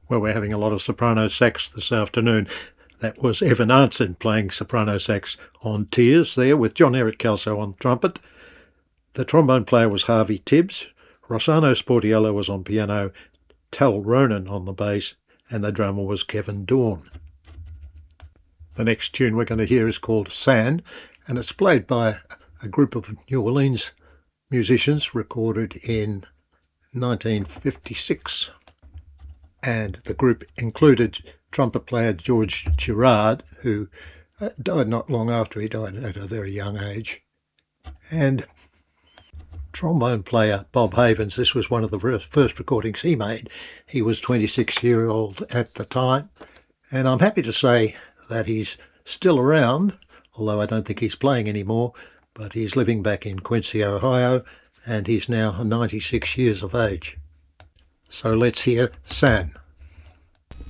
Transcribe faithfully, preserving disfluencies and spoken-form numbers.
Well, we're having a lot of soprano sax this afternoon. That was Evan Arntzen playing soprano sax on Tears there with John Eric Kelso on trumpet. The trombone player was Harvey Tibbs. Rossano Sportiello was on piano, Tal Ronan on the bass, and the drummer was Kevin Dawn. The next tune we're going to hear is called San, and it's played by a group of New Orleans musicians, recorded in nineteen fifty-six. And the group included trumpet player George Girard, who died not long after. He died at a very young age. And trombone player Bob Havens. This was one of the first recordings he made. He was twenty-six years old at the time. And I'm happy to say that he's still around, although I don't think he's playing anymore. But he's living back in Quincy, Ohio, and he's now ninety-six years of age. So let's hear San.